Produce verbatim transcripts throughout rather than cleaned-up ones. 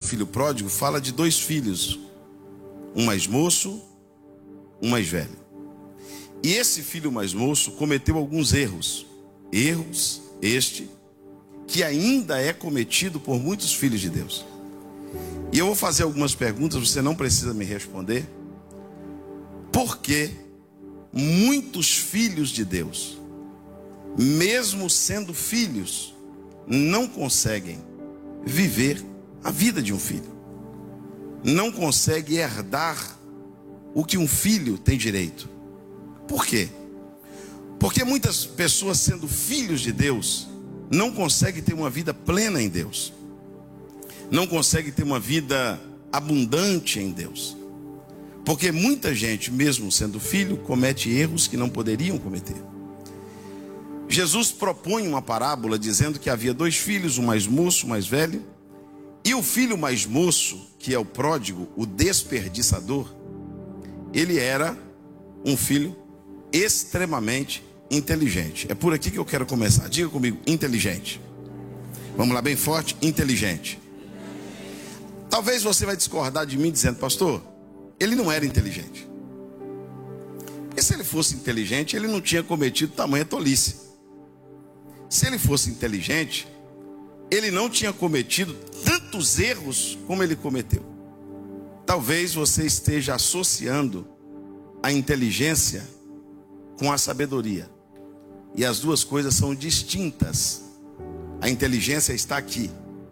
filho pródigo fala de dois filhos, um mais moço, um mais velho. E esse filho mais moço cometeu alguns erros, erros este que ainda é cometido por muitos filhos de Deus. E eu vou fazer algumas perguntas, você não precisa me responder. Por que muitos filhos de Deus, mesmo sendo filhos, não conseguem viver a vida de um filho? Não conseguem herdar o que um filho tem direito. Por quê? Porque muitas pessoas, sendo filhos de Deus, não conseguem ter uma vida plena em Deus. Não conseguem ter uma vida abundante em Deus. Porque muita gente, mesmo sendo filho, comete erros que não poderiam cometer. Jesus propõe uma parábola dizendo que havia dois filhos, um mais moço, um mais velho. E o filho mais moço, que é o pródigo, o desperdiçador, ele era um filho extremamente inteligente. É por aqui que eu quero começar. Diga comigo, inteligente. Vamos lá, bem forte, inteligente. Talvez você vai discordar de mim dizendo, pastor, ele não era inteligente. Porque se ele fosse inteligente, ele não tinha cometido tamanha tolice. Se ele fosse inteligente, ele não tinha cometido tantos erros como ele cometeu. Talvez você esteja associando a inteligência com a sabedoria. E as duas coisas são distintas. A inteligência está aqui.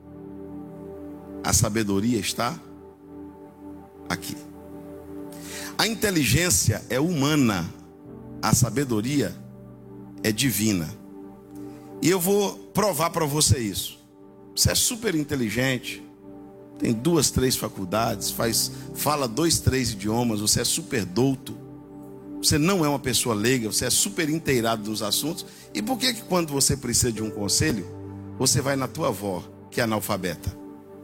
A sabedoria está aqui. A inteligência é humana, a sabedoria é divina. E eu vou provar para você isso. Você é super inteligente, tem duas, três faculdades, faz, fala dois, três idiomas, você é super douto, você não é uma pessoa leiga, você é super inteirado nos assuntos. E por que que quando você precisa de um conselho, você vai na tua avó, que é analfabeta?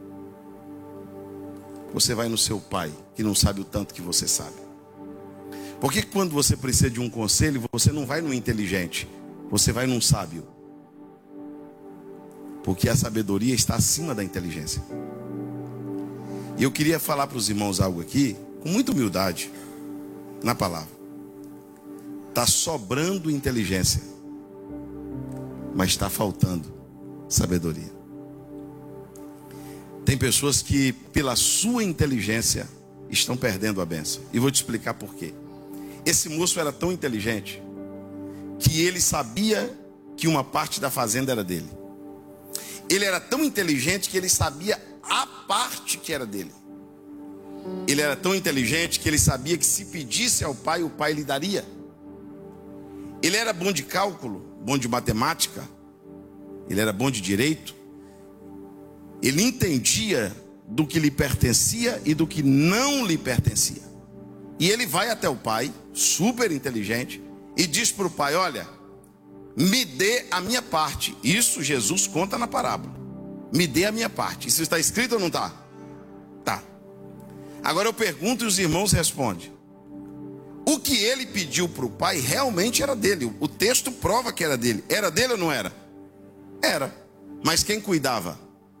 Você vai no seu pai, que não sabe o tanto que você sabe? Por que quando você precisa de um conselho, você não vai no inteligente, você vai num sábio? Porque a sabedoria está acima da inteligência. E eu queria falar para os irmãos algo aqui, com muita humildade, na palavra. Está sobrando inteligência, mas está faltando sabedoria. Tem pessoas que, pela sua inteligência, estão perdendo a bênção. E vou te explicar por quê. Esse moço era tão inteligente que ele sabia que uma parte da fazenda era dele. Ele era tão inteligente que ele sabia a parte que era dele. Ele era tão inteligente que ele sabia que se pedisse ao pai, o pai lhe daria. Ele era bom de cálculo, bom de matemática. Ele era bom de direito. Ele entendia do que lhe pertencia e do que não lhe pertencia. E ele vai até o pai, super inteligente, e diz para o pai, olha, me dê a minha parte. Isso Jesus conta na parábola. Me dê a minha parte. Isso está escrito ou não está? Tá. Agora eu pergunto e os irmãos respondem. O que ele pediu para o pai realmente era dele. O texto prova que era dele. Era dele ou não era? Era. Mas quem cuidava?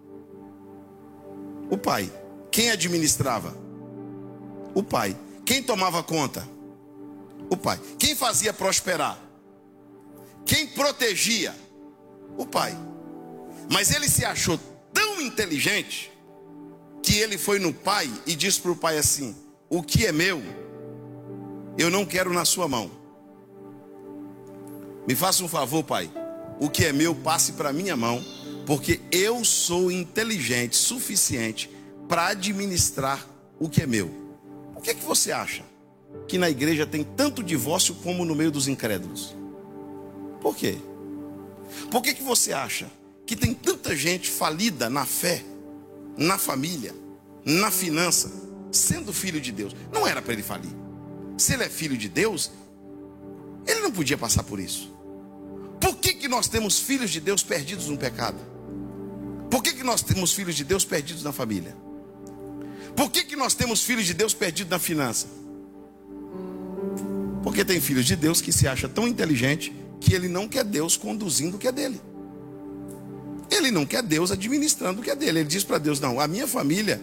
O pai. Quem administrava? O pai. Quem tomava conta? O pai. Quem fazia prosperar? Quem protegia? O pai. Mas ele se achou tão inteligente que ele foi no pai e disse para o pai assim: o que é meu, eu não quero na sua mão. Me faça um favor, pai. O que é meu, passe para minha mão, porque eu sou inteligente suficiente para administrar o que é meu. Por que que você acha que na igreja tem tanto divórcio como no meio dos incrédulos? Por quê? Por que que você acha que tem tanta gente falida na fé, na família, na finança, sendo filho de Deus? Não era para ele falir. Se ele é filho de Deus, ele não podia passar por isso. Por que que nós temos filhos de Deus perdidos no pecado? Por que que nós temos filhos de Deus perdidos na família? Por que que nós temos filhos de Deus perdidos na finança? Porque tem filhos de Deus que se acha tão inteligente que ele não quer Deus conduzindo o que é dele. Ele não quer Deus administrando o que é dele. Ele diz para Deus, não, a minha família